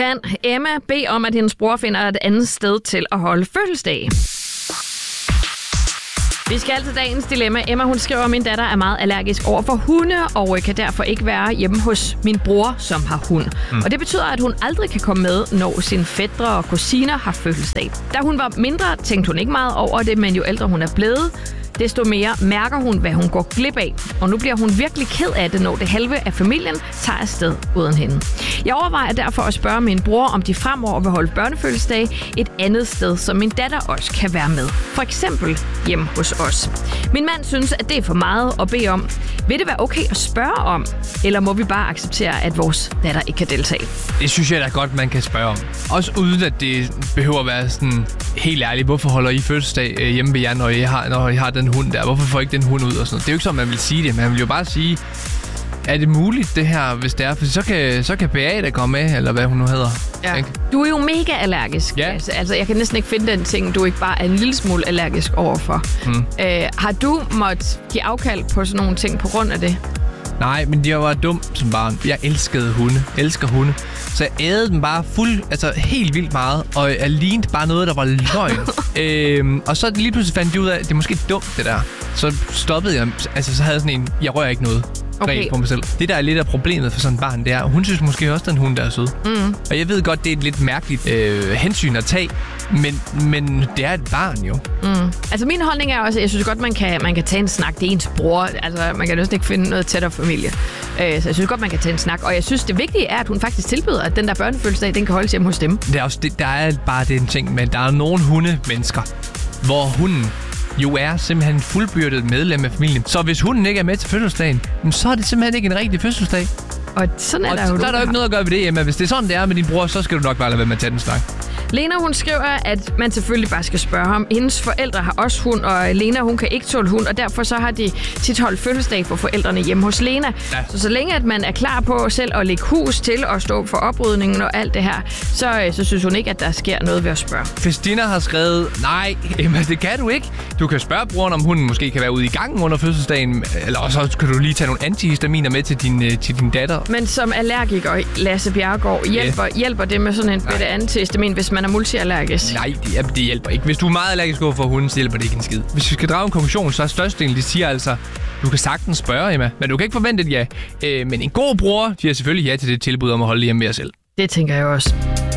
mand, Emma, bede om, at hendes bror finder et andet sted til at holde fødselsdag. Vi skal til dagens dilemma. Emma, hun skriver, at min datter er meget allergisk over for hunde, og kan derfor ikke være hjemme hos min bror, som har hund. Og det betyder, at hun aldrig kan komme med, når sine fætre og kusiner har fødselsdag. Da hun var mindre, tænkte hun ikke meget over det, men jo ældre hun er blevet, desto mere mærker hun, hvad hun går glip af. Og nu bliver hun virkelig ked af det, når det halve af familien tager afsted uden hende. Jeg overvejer derfor at spørge min bror, om de fremover vil holde børnefødselsdag et andet sted, så min datter også kan være med. For eksempel hjemme hos os. Min mand synes, at det er for meget at bede om. Vil det være okay at spørge om? Eller må vi bare acceptere, at vores datter ikke kan deltage? Det synes jeg da godt, man kan spørge om. Også uden at det behøver at være sådan helt ærligt. Hvorfor holder I fødselsdag hjemme ved jer, når I har den hund der? Hvorfor får I ikke den hund ud og sådan noget? Det er jo ikke sådan, man vil sige det. Man vil jo bare sige, er det muligt det her, hvis det er? For så kan Beate komme med, eller hvad hun nu hedder. Ja. Du er jo mega allergisk. Ja. Altså, jeg kan næsten ikke finde den ting, du ikke bare er en lille smule allergisk overfor. Har du måttet give afkald på sådan nogle ting på grund af det? Nej, men jeg var dum som barn. Jeg elskede hunde. Elsker hunde. Så jeg ædede dem bare helt vildt meget. Og jeg lignede bare noget, der var løgn. Og så lige pludselig fandt jeg ud af, at det er måske dumt, det der. Så stoppede jeg. Altså, så havde jeg sådan en, jeg rører ikke noget. På mig selv. Det der er lidt af problemet for sådan et barn, det er, hun synes måske også, den hund der er sød. Og jeg ved godt, det er et lidt mærkeligt hensyn at tage, men det er et barn jo. Altså min holdning er også, at jeg synes godt, man kan tage en snak. Det er ens bror. Altså man kan næsten ikke finde noget tættere familie. Så jeg synes godt, man kan tage en snak. Og jeg synes, det vigtige er, at hun faktisk tilbyder, at den der børnefødselsdag, den kan holdes hjemme hos dem. Det er også der er bare den ting, men der er nogle hundemennesker, hvor hunden jo er simpelthen en fuldbyrdet medlem af familien. Så hvis hunden ikke er med til fødselsdagen, så er det simpelthen ikke en rigtig fødselsdag. Og sådan er der jo. Der er der jo ikke noget at gøre ved det, Emma. Hvis det er sådan, det er med din bror, så skal du nok bare lade være med at tage den snak. Lena, hun skriver, at man selvfølgelig bare skal spørge ham. Hendes forældre har også hund, og Lena, hun kan ikke tåle hund, og derfor så har de tit holdt fødselsdag for forældrene hjemme hos Lena. Ja. Så længe at man er klar på selv at lægge hus til og stå for oprydningen og alt det her, så synes hun ikke, at der sker noget ved at spørge. Christina har skrevet, nej, Emma, det kan du ikke. Du kan spørge broren, om hunden måske kan være ude i gangen under fødselsdagen, eller så kan du lige tage nogle antihistaminer med til din datter. Men som allergiker, Lasse Bjerregaard, hjælper det med sådan en bitte antihistamin, hvis man er multiallergisk? Nej, det hjælper ikke. Hvis du er meget allergisk over for hunden, så hjælper det ikke en skid. Hvis vi skal drage en konklusion, så er størstedelen, de siger altså, du kan sagtens spørge, Emma, men du kan ikke forvente et ja. Men en god bror siger selvfølgelig ja til det tilbud om at holde hjemme med jer selv. Det tænker jeg også.